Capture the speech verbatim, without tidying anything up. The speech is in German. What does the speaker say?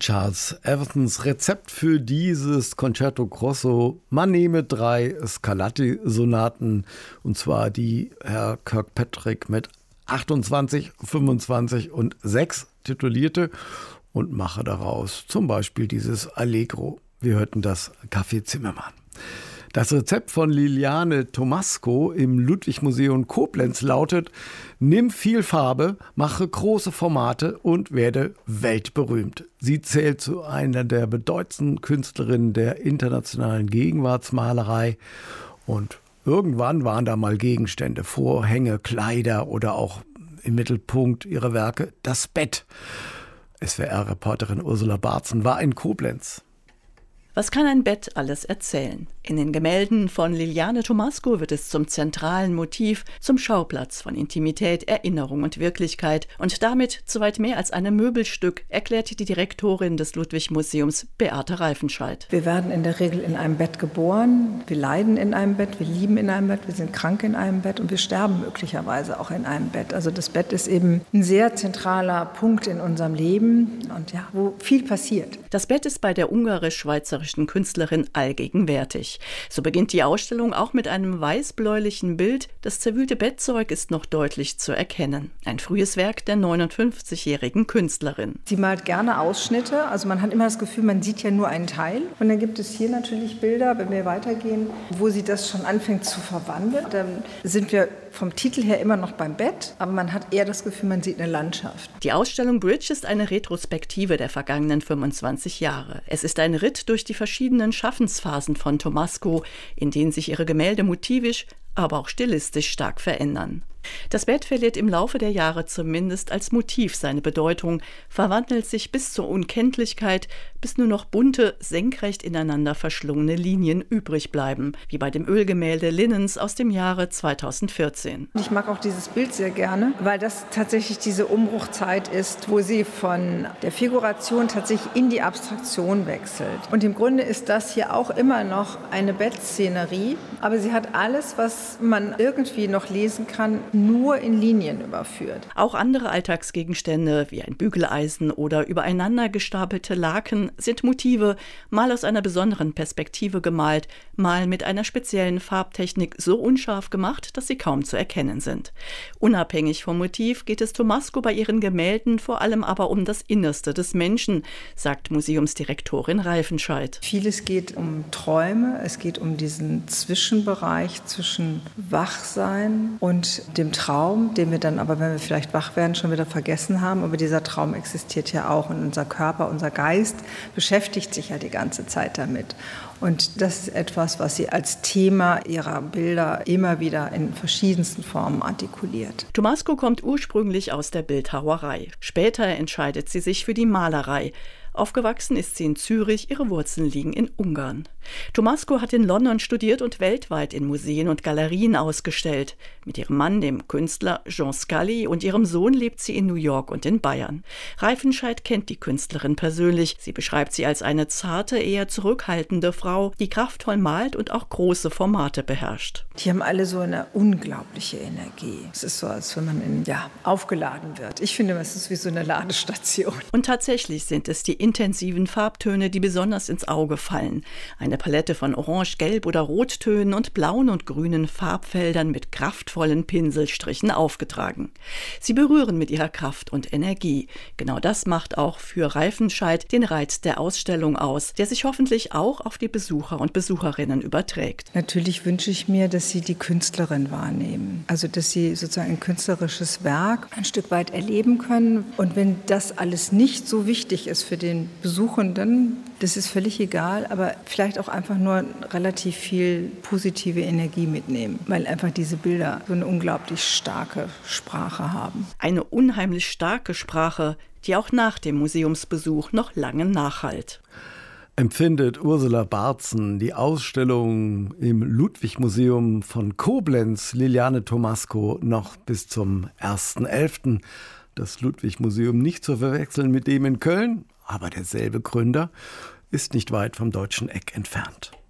Charles Evertons Rezept für dieses Concerto Grosso. Man nehme drei Scarlatti-Sonaten, und zwar die Herr Kirkpatrick mit achtundzwanzig, fünfundzwanzig und sechs titulierte, und mache daraus zum Beispiel dieses Allegro. Wir hörten das Café Zimmermann. Das Rezept von Liliane Tomasco im Ludwig-Museum Koblenz lautet: Nimm viel Farbe, mache große Formate und werde weltberühmt. Sie zählt zu einer der bedeutendsten Künstlerinnen der internationalen Gegenwartsmalerei. Und irgendwann waren da mal Gegenstände, Vorhänge, Kleider oder auch im Mittelpunkt ihrer Werke das Bett. S W R-Reporterin Ursula Barzen war in Koblenz. Was kann ein Bett alles erzählen? In den Gemälden von Liliane Tomasco wird es zum zentralen Motiv, zum Schauplatz von Intimität, Erinnerung und Wirklichkeit und damit zu weit mehr als einem Möbelstück, erklärte die Direktorin des Ludwig-Museums, Beate Reifenscheid. Wir werden in der Regel in einem Bett geboren, wir leiden in einem Bett, wir lieben in einem Bett, wir sind krank in einem Bett und wir sterben möglicherweise auch in einem Bett. Also das Bett ist eben ein sehr zentraler Punkt in unserem Leben und ja, wo viel passiert. Das Bett ist bei der ungarisch-schweizerischen Künstlerin allgegenwärtig. So beginnt die Ausstellung auch mit einem weiß-bläulichen Bild. Das zerwühlte Bettzeug ist noch deutlich zu erkennen. Ein frühes Werk der neunundfünfzigjährigen Künstlerin. Sie malt gerne Ausschnitte, also man hat immer das Gefühl, man sieht ja nur einen Teil. Und dann gibt es hier natürlich Bilder, wenn wir weitergehen, wo sie das schon anfängt zu verwandeln. Dann sind wir vom Titel her immer noch beim Bett, aber man hat eher das Gefühl, man sieht eine Landschaft. Die Ausstellung Bridge ist eine Retrospektive der vergangenen fünfundzwanzig Jahre. Es ist ein Ritt durch die verschiedenen Schaffensphasen von Tomasco, in denen sich ihre Gemälde motivisch, aber auch stilistisch stark verändern. Das Bett verliert im Laufe der Jahre zumindest als Motiv seine Bedeutung, verwandelt sich bis zur Unkenntlichkeit, bis nur noch bunte, senkrecht ineinander verschlungene Linien übrig bleiben, wie bei dem Ölgemälde Linens aus dem Jahre zweitausendvierzehn. Ich mag auch dieses Bild sehr gerne, weil das tatsächlich diese Umbruchzeit ist, wo sie von der Figuration tatsächlich in die Abstraktion wechselt. Und im Grunde ist das hier auch immer noch eine Bettszenerie, aber sie hat alles, was man irgendwie noch lesen kann, nur in Linien überführt. Auch andere Alltagsgegenstände wie ein Bügeleisen oder übereinander gestapelte Laken sind Motive, mal aus einer besonderen Perspektive gemalt, mal mit einer speziellen Farbtechnik so unscharf gemacht, dass sie kaum zu erkennen sind. Unabhängig vom Motiv geht es Tomasco bei ihren Gemälden vor allem aber um das Innerste des Menschen, sagt Museumsdirektorin Reifenscheid. Vieles geht um Träume, es geht um diesen Zwischenbereich zwischen Wachsein und dem Traum, den wir dann aber, wenn wir vielleicht wach werden, schon wieder vergessen haben. Aber dieser Traum existiert ja auch und unser Körper, unser Geist beschäftigt sich ja die ganze Zeit damit. Und das ist etwas, was sie als Thema ihrer Bilder immer wieder in verschiedensten Formen artikuliert. Tomasco kommt ursprünglich aus der Bildhauerei. Später entscheidet sie sich für die Malerei. Aufgewachsen ist sie in Zürich, ihre Wurzeln liegen in Ungarn. Tomasco hat in London studiert und weltweit in Museen und Galerien ausgestellt. Mit ihrem Mann, dem Künstler Jean Scully, und ihrem Sohn lebt sie in New York und in Bayern. Reifenscheid kennt die Künstlerin persönlich. Sie beschreibt sie als eine zarte, eher zurückhaltende Frau, die kraftvoll malt und auch große Formate beherrscht. Die haben alle so eine unglaubliche Energie. Es ist so, als wenn man in, ja, aufgeladen wird. Ich finde, es ist wie so eine Ladestation. Und tatsächlich sind es die intensiven Farbtöne, die besonders ins Auge fallen. Eine Palette von Orange, Gelb oder Rottönen und blauen und grünen Farbfeldern mit kraftvollen Pinselstrichen aufgetragen. Sie berühren mit ihrer Kraft und Energie. Genau das macht auch für Reifenscheid den Reiz der Ausstellung aus, der sich hoffentlich auch auf die Besucher und Besucherinnen überträgt. Natürlich wünsche ich mir, dass sie die Künstlerin wahrnehmen. Also, dass sie sozusagen ein künstlerisches Werk ein Stück weit erleben können. Und wenn das alles nicht so wichtig ist für den Besuchenden, das ist völlig egal, aber vielleicht auch einfach nur relativ viel positive Energie mitnehmen, weil einfach diese Bilder so eine unglaublich starke Sprache haben. Eine unheimlich starke Sprache, die auch nach dem Museumsbesuch noch lange nachhallt. Empfindet Ursula Barzen die Ausstellung im Ludwig-Museum von Koblenz, Liliane Tomasco, noch bis zum ersten elften Das Ludwig-Museum nicht zu verwechseln mit dem in Köln, aber derselbe Gründer ist nicht weit vom Deutschen Eck entfernt.